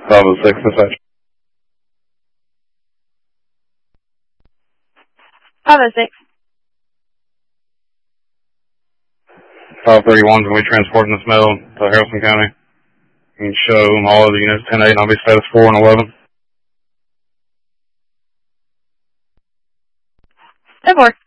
506, dispatch. 506. 531, when we transporting this mail to Harrison County, you can show all of the units 10-8, and I'll be status 4 and 11. 10-4.